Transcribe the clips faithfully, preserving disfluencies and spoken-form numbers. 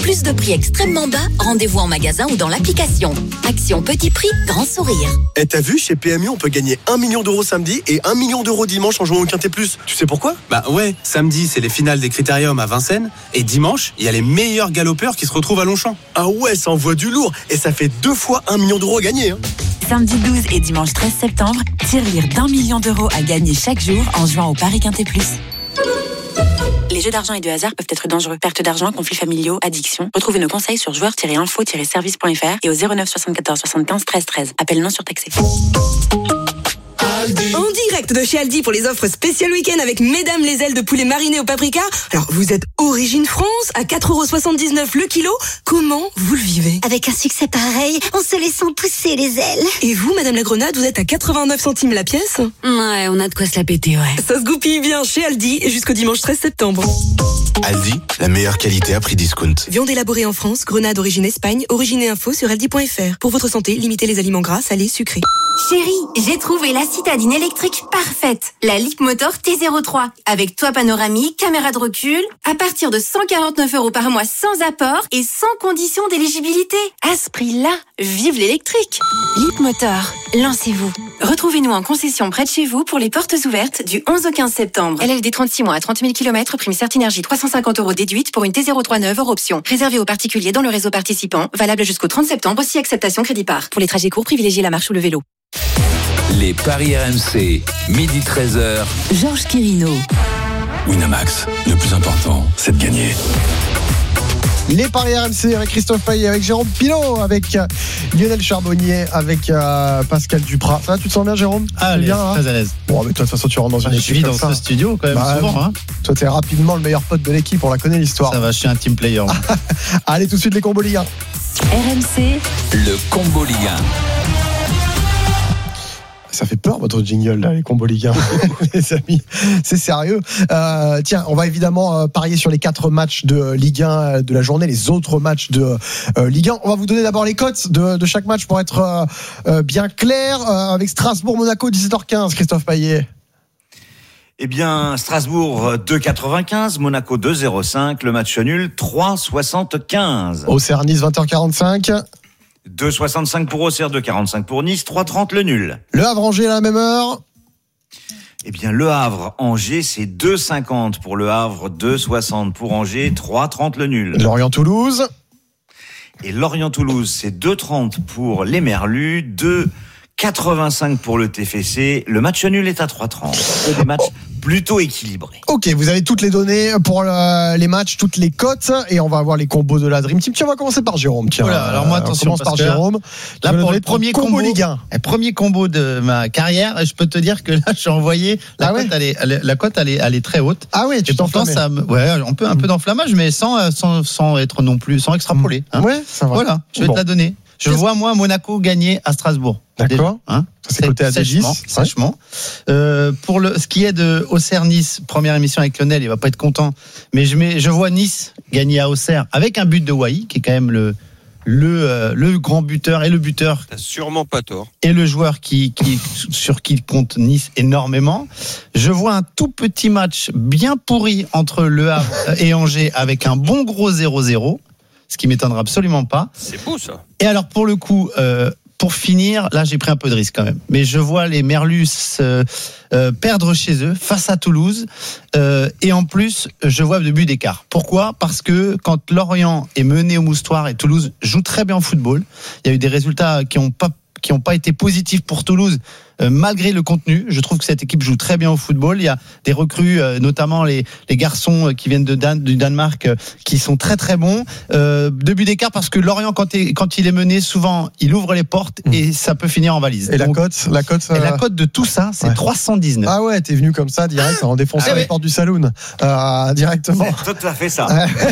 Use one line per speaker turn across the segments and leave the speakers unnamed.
plus de prix extrêmement bas, rendez-vous en magasin ou dans l'application. Action petit prix, grand sourire.
Et t'as vu, chez P M U, on peut gagner un million d'euros samedi et un million d'euros dimanche en jouant au Quintet Plus. Tu sais pourquoi ?
Bah ouais, samedi, c'est les finales des Critériums à Vincennes. Et dimanche, il y a les meilleurs galopeurs qui se retrouvent à Longchamp.
Ah ouais, ça envoie du lourd. Et ça fait deux fois un million d'euros à gagner. Hein.
Samedi douze et dimanche treize septembre, tirelire d'un million d'euros à gagner chaque jour en jouant au Paris Quintet Plus. Les jeux d'argent et de hasard peuvent être dangereux. Perte d'argent, conflits familiaux, addiction. Retrouvez nos conseils sur joueurs tiret info tiret service point f r et au zéro neuf soixante-quatorze soixante-quinze treize treize. Appel non surtaxé.
En direct de chez Aldi pour les offres spéciales week-end avec mesdames les ailes de poulet marinées au paprika. Alors, vous êtes origine France à quatre euros soixante-dix-neuf le kilo. Comment vous le vivez ?
Avec un succès pareil, en se laissant pousser les ailes.
Et vous, madame la grenade, vous êtes à quatre-vingt-neuf centimes la pièce ?
Ouais, on a de quoi se la péter, ouais.
Ça se goupille bien chez Aldi jusqu'au dimanche treize septembre.
Aldi, la meilleure qualité à prix discount.
Viande élaborée en France, grenade origine Espagne, origine et info sur aldi point f r. Pour votre santé, limitez les aliments gras, salés, sucrés.
Chérie, j'ai trouvé la citadine électrique parfaite. La Leapmotor T zéro trois. Avec toit panoramique, caméra de recul. À partir de cent quarante-neuf euros par mois sans apport et sans condition d'éligibilité. À ce prix-là, vive l'électrique.
Leapmotor, lancez-vous.
Retrouvez-nous en concession près de chez vous pour les portes ouvertes du onze au quinze septembre.
L L D trente-six mois à trente mille kilomètres, prime Certinergie trois cent cinquante euros déduite pour une T zéro trois neuve hors option. Réservé aux particuliers dans le réseau participant, valable jusqu'au trente septembre, si acceptation crédit par. Pour les trajets courts, privilégiez la marche ou le vélo.
Les paris R M C, midi treize heures.
Georges Quirino.
Winamax, le plus important, c'est de gagner.
Les paris R M C avec Christophe Payet, avec Jérôme Pilot, avec euh, Lionel Charbonnier, avec euh, Pascal Duprat. Ça va, tu te sens bien, Jérôme?
Ah, bien, hein, très à l'aise.
Bon, mais toi, de toute façon, tu rentres dans une
bah,
équipe.
Je vis dans
ça.
ce studio quand même bah, souvent. Hein.
Toi, t'es rapidement le meilleur pote de l'équipe, on la connaît l'histoire.
Ça va, je suis un team player.
Allez, tout de suite, les combos Ligue un.
R M C,
le combo Ligue un.
Ça fait peur votre jingle là, les combos Ligue un, les amis. C'est sérieux. Euh, tiens, on va évidemment euh, parier sur les quatre matchs de Ligue un de la journée, les autres matchs de euh, Ligue un. On va vous donner d'abord les cotes de, de chaque match pour être euh, euh, bien clair. Euh, avec Strasbourg-Monaco, dix-sept heures quinze, Christophe Payet.
Eh bien, Strasbourg deux quatre-vingt-quinze, Monaco deux zéro cinq, le match nul trois soixante-quinze.
Auxerre-Nice, vingt heures quarante-cinq.
deux soixante-cinq pour Auxerre, deux quarante-cinq pour Nice, trois trente le nul.
Le Havre-Angers à la même heure.
Eh bien, Le Havre-Angers, c'est deux cinquante pour Le Havre, deux soixante pour Angers, trois trente le nul.
Lorient-Toulouse.
Et Lorient-Toulouse, c'est deux trente pour les Merlus, deux quatre-vingt-cinq pour le T F C. Le match nul est à trois trente. C'est des matchs plutôt équilibrés.
Ok, vous avez toutes les données pour le, les matchs, toutes les cotes, et on va avoir les combos de la Dream Team. Tiens, on va commencer par Jérôme. Tiens,
voilà, alors moi, attention,
on commence par Jérôme.
Là, pour le premier combo,
combo Ligue un.
Le premier combo de ma carrière, je peux te dire que là, je suis envoyé. La
ah
cote,
ouais
elle est, elle est, la cote, elle est, elle est très haute.
Ah oui, tu t'enflammes.
Ça, ouais, on peut un mmh. peu d'enflammage, mais sans, sans, sans être non plus, sans extrapoler. Hein.
Ouais, ça va.
Voilà, je vais
bon.
te la donner. Je vois, moi, Monaco gagner à Strasbourg.
D'accord.
Hein,
ça, c'est côté à
sèchement.
dix.
Sèchement.
Ouais.
Euh, pour le, ce qui est de Auxerre-Nice, première émission avec Lionel, il va pas être content. Mais je, mets, je vois Nice gagner à Auxerre avec un but de Wai, qui est quand même le, le, euh, le grand buteur et le buteur.
T'as sûrement pas tort.
Et le joueur qui, qui, sur qui compte Nice énormément. Je vois un tout petit match bien pourri entre Le Havre et Angers avec un bon gros zéro zéro. Ce qui m'étonnera absolument pas.
C'est beau ça.
Et alors pour le coup, euh, pour finir, là j'ai pris un peu de risque quand même. Mais je vois les Merlus euh, euh, perdre chez eux face à Toulouse. Euh, et en plus, je vois de but d'écart. Pourquoi ? Parce que quand Lorient est mené au moustoir et Toulouse joue très bien au football, il y a eu des résultats qui n'ont pas qui n'ont pas été positifs pour Toulouse, euh, malgré le contenu. Je trouve que cette équipe joue très bien au football. Il y a des recrues, euh, notamment les, les garçons qui viennent de Dan, du Danemark, euh, qui sont très très bons. Euh, deux buts d'écart parce que Lorient, quand, est, quand il est mené, souvent, il ouvre les portes mmh. et ça peut finir en valise.
Et
Donc,
la cote la cote,
euh... Et la cote de tout ça, c'est ouais. trois cent dix-neuf.
Ah ouais, t'es venu comme ça, direct, en défonçant ah les ouais. portes du saloon. Euh, directement.
C'est tout à fait ça.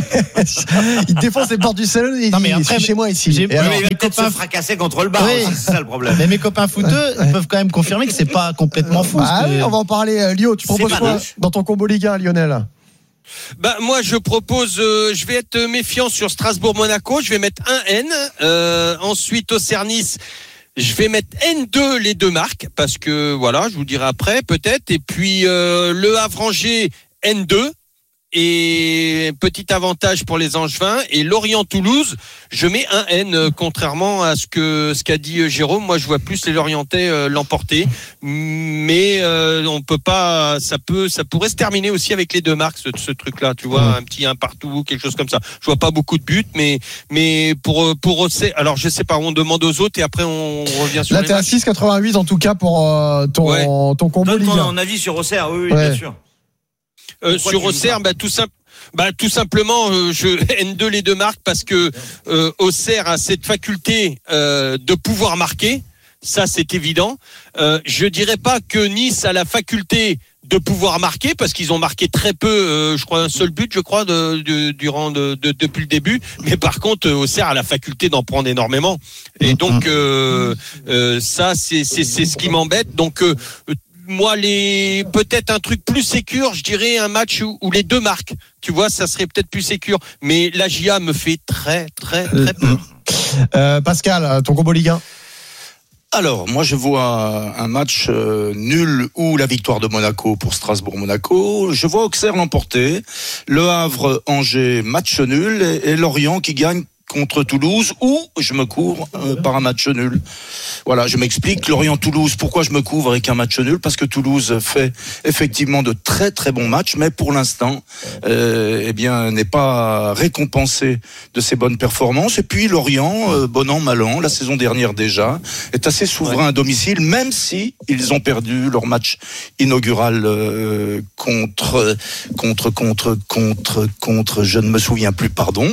Il défonce les portes du saloon et non, mais il après, chez moi ici.
Et alors, il va peut-être copains... se fracasser contre le bar. Oui. C'est ça le problème.
Mais mes copains footeux ouais. peuvent quand même confirmer que c'est pas complètement fou.
Ah
que...
oui, on va en parler. Lio, tu proposes quoi dans ton combo Ligue un, Lionel ?
Bah, moi, je propose, euh, je vais être méfiant sur Strasbourg-Monaco. Je vais mettre un N. Euh, ensuite, Auxerre-Nice, je vais mettre N deux, les deux marques, parce que, voilà, je vous dirai après, peut-être. Et puis, euh, Le Havre-Angers, N deux. et petit avantage pour les Angevins. Et Lorient-Toulouse, je mets un N, euh, contrairement à ce que ce qu'a dit euh, Jérôme. Moi, je vois plus les Lorientais euh, l'emporter, mais euh, on peut pas. Ça peut, ça pourrait se terminer aussi avec les deux marques, ce, ce truc-là. Tu vois, mmh. un petit un partout, quelque chose comme ça. Je vois pas beaucoup de buts, mais mais pour pour Auxerre, alors je sais pas. On demande aux autres et après on revient sur.
Là,
les
t'es
matchs.
à six virgule quatre-vingt-huit en tout cas pour euh, ton
Ouais.
ton combo
Donne
Ligue un.
ton avis sur Auxerre, oui, oui
Ouais.
bien sûr.
Euh, sur Auxerre, bah, tout simple. Bah, tout simplement, euh, je N deux les deux marques parce que euh, Auxerre a cette faculté euh, de pouvoir marquer. Ça, c'est évident. Euh, je dirais pas que Nice a la faculté de pouvoir marquer parce qu'ils ont marqué très peu. Euh, je crois un seul but, je crois, de, de, durant de, de, depuis le début. Mais par contre, Auxerre a la faculté d'en prendre énormément. Et donc, euh, euh, ça, c'est, c'est, c'est ce qui m'embête. Donc euh, moi, les peut-être un truc plus sécure, je dirais un match où, où les deux marquent. Tu vois, ça serait peut-être plus sécure. Mais la J A me fait très, très, très peur.
Euh, Pascal, ton combo Ligue un.
Alors, moi, je vois un match euh, nul ou la victoire de Monaco pour Strasbourg-Monaco. Je vois Auxerre l'emporter. Le Havre, Angers, match nul. Et, et Lorient qui gagne contre Toulouse, ou je me couvre euh, par un match nul. Voilà, je m'explique. Lorient-Toulouse, pourquoi je me couvre avec un match nul ? Parce que Toulouse fait effectivement de très très bons matchs, mais pour l'instant, euh, eh bien, n'est pas récompensé de ses bonnes performances. Et puis Lorient, euh, bon an, mal an, la saison dernière déjà, est assez souverain ouais. à domicile, même si ils ont perdu leur match inaugural euh, contre contre contre contre contre. Je ne me souviens plus, pardon.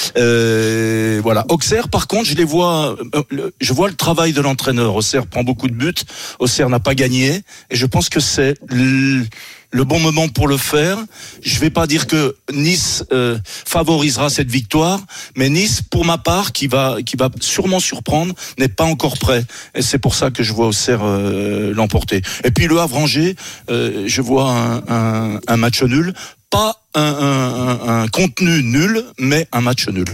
Euh, Voilà. Auxerre, par contre, je les vois, euh, je vois le travail de l'entraîneur. Auxerre prend beaucoup de buts. Auxerre n'a pas gagné, et je pense que c'est le, le bon moment pour le faire. Je vais pas dire que Nice euh, favorisera cette victoire, mais Nice, pour ma part, qui va, qui va sûrement surprendre, n'est pas encore prêt. Et c'est pour ça que je vois Auxerre euh, l'emporter. Et puis le Havre-Angers, euh, je vois un, un, un match nul, pas un, un, un, un contenu nul, mais un match nul.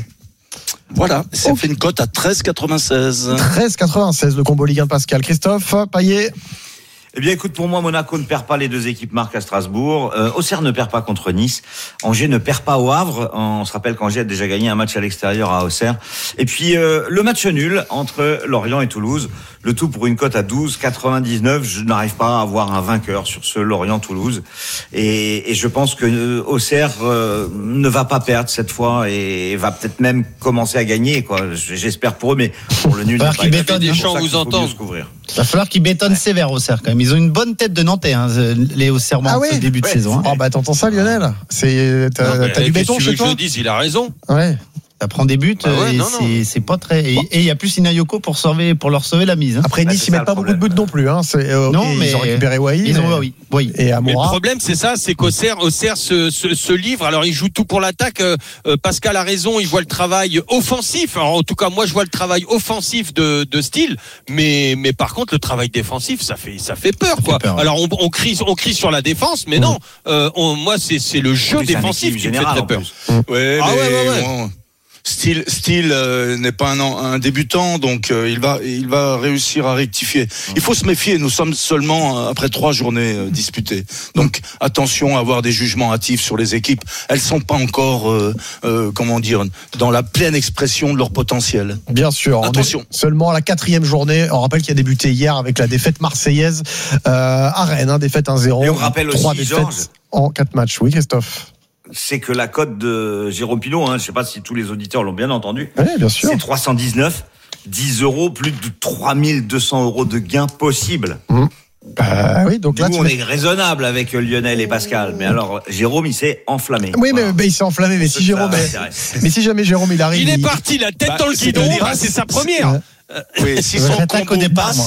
Voilà, ça fait une cote à treize quatre-vingt-seize.
treize quatre-vingt-seize, le combo Ligue un de Pascal. Christophe Payet.
Eh bien, écoute, pour moi, Monaco ne perd pas, les deux équipes marquent à Strasbourg. Euh, Auxerre ne perd pas contre Nice. Angers ne perd pas au Havre. On se rappelle qu'Angers a déjà gagné un match à l'extérieur à Auxerre. Et puis, euh, le match nul entre Lorient et Toulouse. Le tout pour une cote à douze quatre-vingt-dix-neuf. Je n'arrive pas à avoir un vainqueur sur ce Lorient-Toulouse. Et, et je pense que euh, Auxerre euh, ne va pas perdre cette fois et va peut-être même commencer à gagner, quoi. J'espère pour eux, mais pour le nul, il va
qu'ils bétonnent
des
champs,
vous entendre.
Il va falloir qu'ils bétonnent sévère Auxerre quand même. Ils ont une bonne tête de Nantais, hein, les Auxerrois
ah ouais,
au début
ouais.
de saison. Hein.
Oh bah t'entends ça, Lionel ? C'est t'as,
non,
t'as du béton chez toi ?
Je dis, il a raison.
Ouais.
Ça prend des buts
bah ouais,
et
non,
c'est,
non.
c'est pas très. Et il y a plus Sinayoko pour sauver, pour leur sauver la mise. Hein.
Après Nice, ils mettent pas beaucoup de buts non plus. Hein. C'est, euh,
non,
okay,
mais
ils ont récupéré Wai.
Ils
mais...
ont oui, oui.
Et Amoura.
Mais le problème, c'est ça, c'est qu'Auxerre, Auxerre se, se, se livre. Alors, il joue tout pour l'attaque. Euh, Pascal a raison. Il voit le travail offensif. Alors, en tout cas, moi, je vois le travail offensif de, de Steele. Mais, mais par contre, le travail défensif, ça fait, ça fait peur, ça quoi. Fait peur, ouais. Alors, on, on crie, on crie sur la défense, mais mmh. non. Euh, on, moi, c'est, c'est le jeu défensif qui me fait très peur.
Mmh. Ouais,
ah
mais
ouais, ouais, ouais.
Bon. Steele, Steele euh, n'est pas un, un débutant, donc euh, il va, il va réussir à rectifier. Il faut se méfier. Nous sommes seulement euh, après trois journées euh, disputées. Donc attention à avoir des jugements hâtifs sur les équipes. Elles sont pas encore, euh, euh, comment dire, dans la pleine expression de leur potentiel.
Bien sûr.
Attention.
Seulement la quatrième journée. On rappelle qu'il a débuté hier avec la défaite marseillaise euh, à Rennes, hein, défaite un zéro.
Et on rappelle
trois
aussi,
défaites
Georges,
en quatre matchs. Oui, Christophe.
C'est que la cote de Jérôme Pilot, hein, je ne sais pas si tous les auditeurs l'ont bien entendu,
oui, bien sûr.
C'est trois cent dix-neuf, dix euros, plus de trois mille deux cents euros de gains possibles.
Mmh. Bah, oui, donc
Nous,
là,
on
mets...
est raisonnable avec Lionel et Pascal, mais alors Jérôme, il s'est enflammé.
Oui,
voilà.
mais, mais il s'est enflammé. Mais si Jérôme, mais, mais si jamais Jérôme il arrive,
il est
il...
parti la tête bah, dans le guidon. Bah, c'est sa première.
Ouais.
Oui, si son combo passe,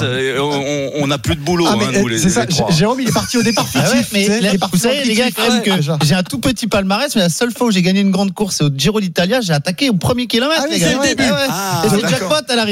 on n'a plus de boulot.
Ah, mais,
hein, nous, les,
c'est ça.
les
Jérôme, il est parti au départ fictif.
Ah ouais, mais
là,
vous savez, les gars, quand même que j'ai un tout petit palmarès, mais la seule fois où j'ai gagné une grande course, c'est au Giro d'Italia. J'ai attaqué au premier kilomètre,
ah, oui,
les gars.
C'est le début.
Ah ouais.
Ah,
et c'est
d'accord.
jackpot à l'arrivée.